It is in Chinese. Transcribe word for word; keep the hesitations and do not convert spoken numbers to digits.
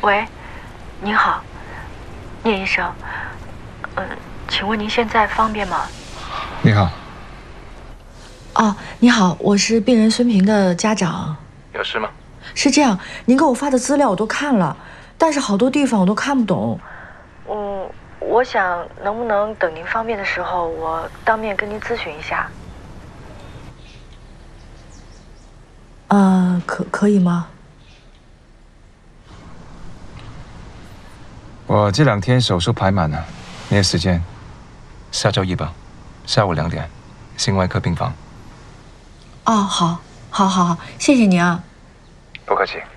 喂，您好，聂医生。嗯，请问您现在方便吗？ 你好。 哦，你好，我是病人孙平的家长。 有事吗？ 是这样，您给我发的资料我都看了，但是好多地方我都看不懂。嗯，我想能不能等您方便的时候，我当面跟您咨询一下。呃，可可以吗？ 我这两天手术排满了，没有时间。下周一吧，下午两点，心外科病房。 哦，好，好，好，好，谢谢您啊。 不客气。